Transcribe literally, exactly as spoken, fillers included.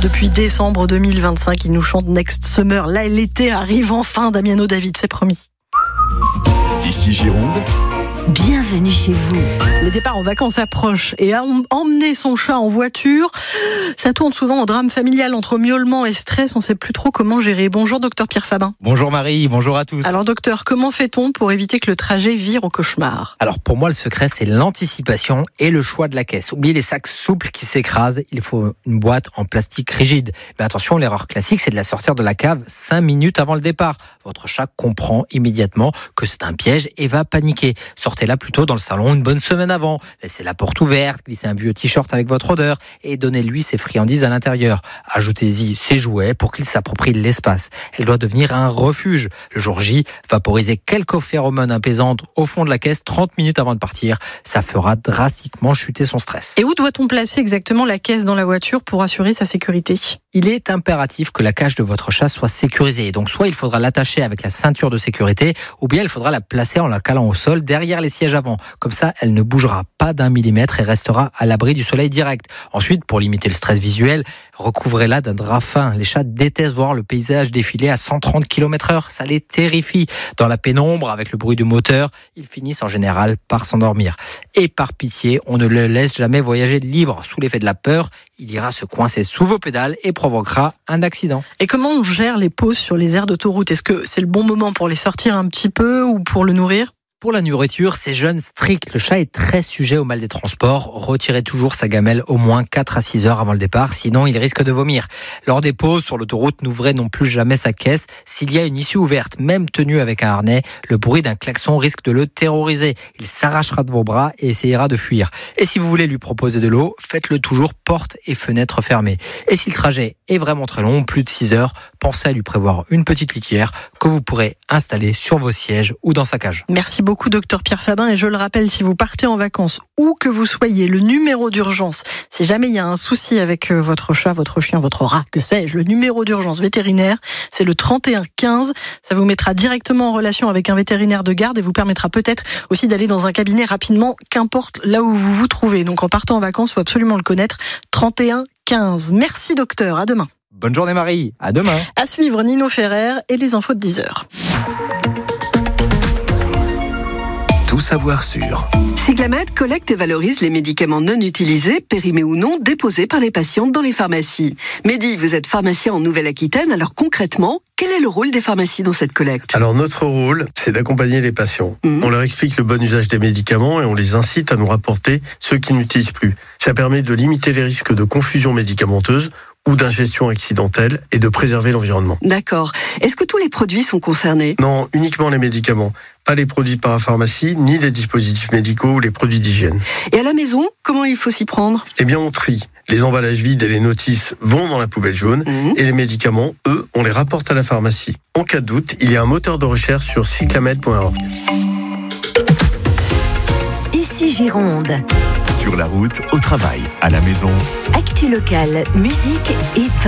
Depuis décembre deux mille vingt-cinq, il nous chante Next Summer. Là, l'été arrive enfin, Damiano David, c'est promis. Ici Gironde. Bienvenue chez vous. Le départ en vacances approche et emmener son chat en voiture, ça tourne souvent au drame familial entre miaulement et stress. On ne sait plus trop comment gérer. Bonjour docteur Pierre Fabin. Bonjour Marie, bonjour à tous. Alors docteur, comment fait-on pour éviter que le trajet vire au cauchemar ? Alors pour moi le secret c'est l'anticipation et le choix de la caisse. Oubliez les sacs souples qui s'écrasent, il faut une boîte en plastique rigide. Mais attention, l'erreur classique c'est de la sortir de la cave cinq minutes avant le départ. Votre chat comprend immédiatement que c'est un piège et va paniquer. Sortez-la plutôt dans le salon une bonne semaine avant. Laissez la porte ouverte, glissez un vieux t-shirt avec votre odeur et donnez-lui ses friandises à l'intérieur. Ajoutez-y ses jouets pour qu'il s'approprie l'espace. Elle doit devenir un refuge. Le jour J, vaporisez quelques phéromones apaisantes au fond de la caisse trente minutes avant de partir. Ça fera drastiquement chuter son stress. Et où doit-on placer exactement la caisse dans la voiture pour assurer sa sécurité ? Il est impératif que la cage de votre chat soit sécurisée. Donc soit il faudra l'attacher avec la ceinture de sécurité, ou bien il faudra la placer en la calant au sol derrière les sièges avant. Comme ça, elle ne bougera pas d'un millimètre et restera à l'abri du soleil direct. Ensuite, pour limiter le stress visuel, recouvrez-la d'un drap fin. Les chats détestent voir le paysage défiler à cent trente kilomètres heure. Ça les terrifie. Dans la pénombre, avec le bruit du moteur, ils finissent en général par s'endormir. Et par pitié, on ne le laisse jamais voyager libre. Sous l'effet de la peur, il ira se coincer sous vos pédales et provoquera un accident. Et comment on gère les pauses sur les aires d'autoroute ? Est-ce que c'est le bon moment pour les sortir un petit peu ou pour le nourrir ? Pour la nourriture, c'est jeune strict. Le chat est très sujet au mal des transports. Retirez toujours sa gamelle au moins quatre à six heures avant le départ, sinon il risque de vomir. Lors des pauses sur l'autoroute, n'ouvrez non plus jamais sa caisse. S'il y a une issue ouverte, même tenue avec un harnais, le bruit d'un klaxon risque de le terroriser. Il s'arrachera de vos bras et essayera de fuir. Et si vous voulez lui proposer de l'eau, faites-le toujours porte et fenêtre fermées. Et si le trajet est vraiment très long, plus de six heures, pensez à lui prévoir une petite litière que vous pourrez installer sur vos sièges ou dans sa cage. Merci beaucoup. Beaucoup, docteur Pierre Fabin, et je le rappelle, si vous partez en vacances, où que vous soyez, le numéro d'urgence, si jamais il y a un souci avec votre chat, votre chien, votre rat, que sais-je, le numéro d'urgence vétérinaire, c'est le trente et un quinze. Ça vous mettra directement en relation avec un vétérinaire de garde et vous permettra peut-être aussi d'aller dans un cabinet rapidement, qu'importe là où vous vous trouvez. Donc en partant en vacances, il faut absolument le connaître, trente et un quinze. Merci docteur, à demain. Bonne journée Marie, à demain. À suivre Nino Ferrer et les infos de dix heures. Tout savoir sur. Cyclamed collecte et valorise les médicaments non utilisés, périmés ou non, déposés par les patientes dans les pharmacies. Mehdi, vous êtes pharmacien en Nouvelle-Aquitaine, alors concrètement, quel est le rôle des pharmacies dans cette collecte ? Alors notre rôle, c'est d'accompagner les patients. Mmh. On leur explique le bon usage des médicaments et on les incite à nous rapporter ceux qu'ils n'utilisent plus. Ça permet de limiter les risques de confusion médicamenteuse ou d'ingestion accidentelle et de préserver l'environnement. D'accord. Est-ce que tous les produits sont concernés ? Non, uniquement les médicaments. Pas les produits de parapharmacie, ni les dispositifs médicaux ou les produits d'hygiène. Et à la maison, comment il faut s'y prendre ? Eh bien, on trie. Les emballages vides et les notices vont dans la poubelle jaune mmh. et les médicaments, eux, on les rapporte à la pharmacie. En cas de doute, il y a un moteur de recherche sur cyclamed point org. Ici Gironde. Sur la route, au travail, à la maison. Actu locale, musique et